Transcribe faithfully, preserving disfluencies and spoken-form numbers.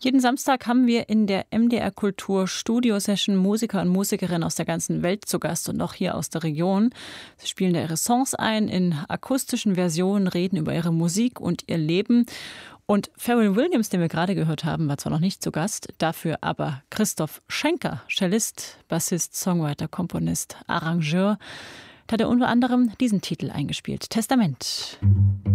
Jeden Samstag haben wir in der M D R Kultur Studio-Session Musiker und Musikerinnen aus der ganzen Welt zu Gast und auch hier aus der Region. Sie spielen ihre Songs ein in akustischen Versionen, reden über ihre Musik und ihr Leben. Und Pharrell Williams, den wir gerade gehört haben, war zwar noch nicht zu Gast, dafür aber Christoph Schenker, Cellist, Bassist, Songwriter, Komponist, Arrangeur, hat er unter anderem diesen Titel eingespielt, Testament.